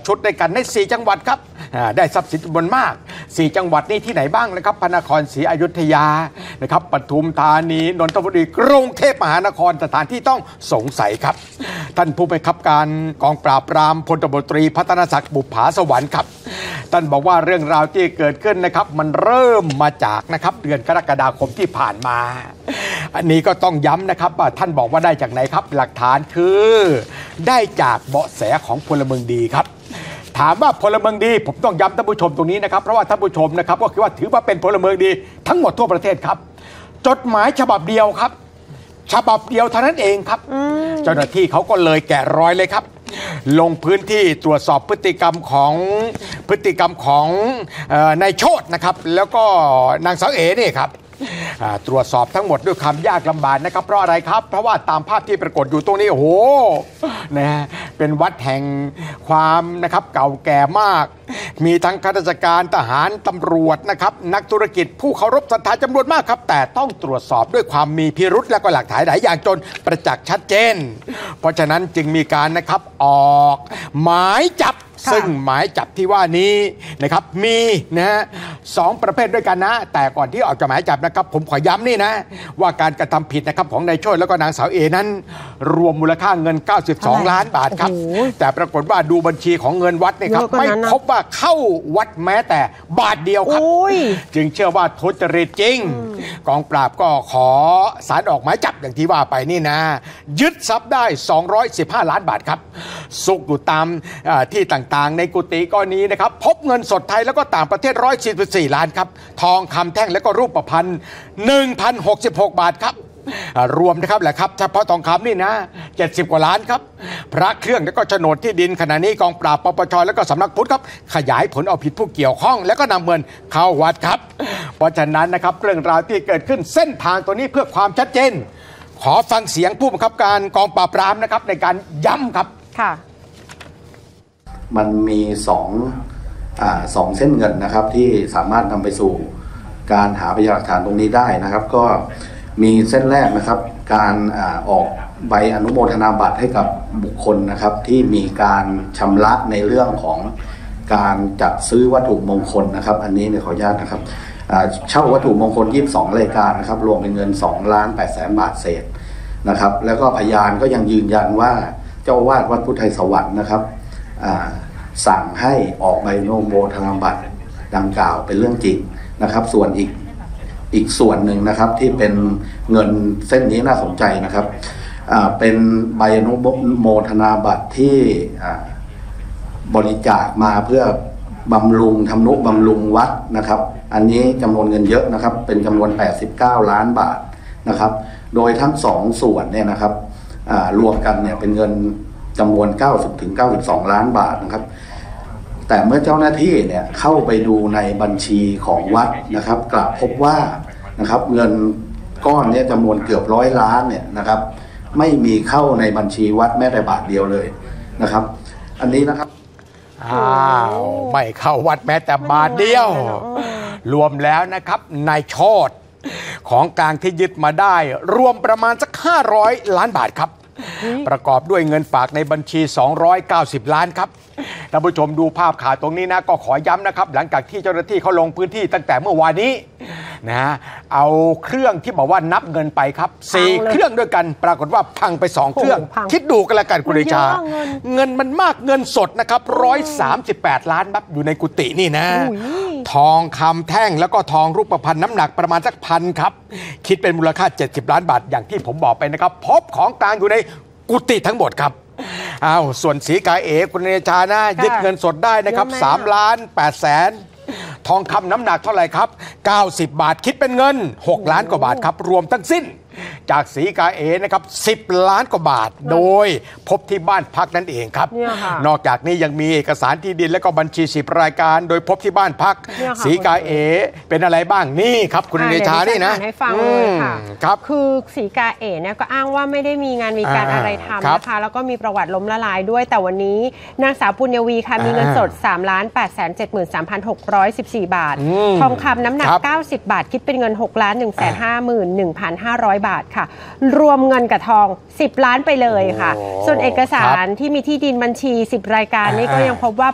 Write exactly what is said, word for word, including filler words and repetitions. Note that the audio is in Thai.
ชุดด้วยกันในสี่จังหวัดครับได้ทรัพย์สินจำนวนมากสี่จังหวัดนี้ที่ไหนบ้างนะครับพระนครศรีอยุธยานะครับปทุมธานีนนทบุรีกรุงเทพมหานครสถานที่ต้องสงสัยครับท่านผู้บังคับการกองปราบปรามพลตบตรีพัฒนศักดิ์บุปผาสวรรค์ครับท่านบอกว่าเรื่องราวที่เกิดขึ้นนะครับมันเริ่มมาจากนะครับเดือนกรกฎาคมที่ผ่านมาอันนี้ก็ต้องย้ำนะครับว่าท่านบอกว่าได้จากไหนครับหลักฐานคือได้จากเบาะแสของพลเมืองดีครับถามว่าพลเมืองดีผมต้องย้ำท่านผู้ชมตรงนี้นะครับเพราะว่าท่านผู้ชมนะครับก็คือว่าถือว่าเป็นพลเมืองดีทั้งหมดทั่วประเทศครับจดหมายฉบับเดียวครับฉบับเดียวเท่านั้นเองครับเจ้าหน้าที่เขาก็เลยแกะรอยเลยครับลงพื้นที่ตรวจสอบพฤติกรรมของพฤติกรรมของนายโชตินะครับแล้วก็นางสาวเอ๋นี่ครับตรวจสอบทั้งหมดด้วยความยากลำบากนะครับเพราะอะไรครับเพราะว่าตามภาพที่ปรากฏอยู่ตรงนี้โอ้โหนะเป็นวัดแห่งความนะครับเก่าแก่มากมีทั้งข้าราชการทหารตำรวจนะครับนักธุรกิจผู้เคารพศรัทธาจำนวนมากครับแต่ต้องตรวจสอบด้วยความมีพิรุธและก็หลักฐานหลายอย่างจนประจักษ์ชัดเจนเพราะฉะนั้นจึงมีการนะครับออกหมายจับซึ่งหมายจับที่ว่านี้นะครับมีนะฮะสองประเภทด้วยกันนะแต่ก่อนที่ออกจากหมายจับนะครับผมขอย้ำนี่นะว่าการกระทำผิดนะครับของนายโชติแล้วก็นางสาวเอนั้นรวมมูลค่าเงินเก้าสิบสองล้านบาทครับแต่ปรากฏว่าดูบัญชีของเงินวัดเนี่ยครับไม่พบว่าเข้าวัดแม้แต่บาทเดียวครับจึงเชื่อว่าทุจริตจริงกองปราบก็ขอศาลออกหมายจับอย่างที่ว่าไปนี่นะยึดทรัพย์ได้สองร้อยสิบห้าล้านบาทครับซุกอยู่ตามที่ต่างๆในกุฏิก้อนนี้นะครับพบเงินสดไทยแล้วก็ต่างประเทศหนึ่งร้อยสี่สิบสี่ล้านครับทองคำแท่งแล้วก็รูปพรรณ หนึ่งพันหกสิบหก บาทครับรวมนะครับแหละครับเฉพาะทองคำนี่นะเจ็ดสิบกว่าล้านครับพระเครื่องแล้วก็โฉนดที่ดินขณะนี้กองปราบปปชแล้วก็สำนักพุทธครับขยายผลเอาผิดผู้เกี่ยวข้องแล้วก็นำเงินเข้าวัดครับเพราะฉะนั้นนะครับเรื่องราวที่เกิดขึ้นเส้นทางตัวนี้เพื่อความชัดเจนขอฟังเสียงผู้บังคับการกองปราบปรามนะครับในการย้ำครับค่ะมันมีสองอ่าสองเส้นเงินนะครับที่สามารถนำไปสู่การหาพยานหลักฐานตรงนี้ได้นะครับก็มีเส้นแรกนะครับการอ่าออกใบอนุโมทนาบัตรให้กับบุคคลนะครับที่มีการชำระในเรื่องของการจัดซื้อวัตถุมงคลนะครับอันนี้เนี่ยขออนุญาตนะครับเช่าวัตถุมงคลยี่สิบสองรายการนะครับรวมเป็นเงินสองล้านแปดแสนบาทเศษนะครับแล้วก็พยานก็ยังยืนยันว่าเจ้าวาดวัดพุทธไทยสวรรค์นะครับสั่งให้ออกใบอนุโมทนาบัตรดังกล่าวเป็นเรื่องจริงนะครับส่วนอีกอีกส่วนหนึ่งนะครับที่เป็นเงินเส้นนี้น่าสนใจนะครับเป็นใบอนุโมทนาบัตรที่บริจาคมาเพื่อบำรุงทำนุบำรุงวัดนะครับอันนี้จำนวนเงินเยอะนะครับเป็นจำนวนแปดสิบเก้าล้านบาทนะครับโดยทั้งสองส่วนเนี่ยนะครับรวมกันเนี่ยเป็นเงินจำนวนเก้าสิบถึงเก้าสิบสองล้านบาทนะครับแต่เมื่อเจ้าหน้าที่เนี่ยเข้าไปดูในบัญชีของวัดนะครับกลับพบว่านะครับเงินก้อนนี้จำนวนเกือบร้อยล้านเนี่ยนะครับไม่มีเข้าในบัญชีวัดแม้แต่บาทเดียวเลยนะครับอันนี้นะครับอ้าวไม่เข้าวัดแม้แต่บาทเดียวรวมแล้วนะครับนายโชติของกลางที่ยึดมาได้รวมประมาณสักห้าร้อยล้านบาทครับประกอบด้วยเงินฝากในบัญชีสองร้อยเก้าสิบล้านครับท่านผู้ชมดูภาพข่าวตรงนี้นะก็ขอย้ำนะครับหลังจากที่เจ้าหน้าที่เขาลงพื้นที่ตั้งแต่เมื่อวานนี้นะเอาเครื่องที่บอกว่านับเงินไปครับสี่เครื่องด้วยกันปรากฏว่าพังไปสองเครื่องคิดดูกันละกันคุณเดชาเงินมันมากเงินสดนะครับหนึ่งร้อยสามสิบแปดล้านบับอยู่ในกุฏินี่นะทองคำแท่งแล้วก็ทองรูปพรรณน้ำหนักประมาณสักพันครับคิดเป็นมูลค่าเจ็ดสิบล้านบาทอย่างที่ผมบอกไปนะครับพบของกลางอยู่ในกุฏิทั้งหมดครับอ้าวส่วนสีกาเอคุณเนชานะยึดเงินสดได้นะครับสามล้านแปดแสนทองคำน้ำหนักเท่าไหร่ครับเก้าสิบบาทคิดเป็นเงินหกล้านกว่าบาทครับรวมทั้งสิ้นจากสีกาเอนะครับสิบล้านกว่าบาทโดยพบที่บ้านพักนั่นเองครับนอกจากนี้ยังมีเอกสารที่ดินและก็บัญชีสิบรายการโดยพบที่บ้านพักสีกาเอเป็นอะไรบ้างนี่ครับคุณเนชานี่นะให้ฟังเลยค่ะครับคือสีกาเอเนี่ยก็อ้างว่าไม่ได้มีงานมีการอะไรทำนะคะแล้วก็มีประวัติล้มละลายด้วยแต่วันนี้นางสาวปุญญวีค่ะมีเงินสด สามล้านแปดแสนเจ็ดหมื่นสามพันหกร้อยสิบสี่ บาททองคำน้ำหนักเก้าสิบบาทคิดเป็นเงิน หกล้านหนึ่งแสนห้าหมื่นหนึ่งพันห้าร้อย บาทค่ะรวมเงินกับทองสิบล้านไปเลยค่ะส่วนเอกสารที่มีที่ดินบัญชีสิบรายการนี้ก็ยังพบว่า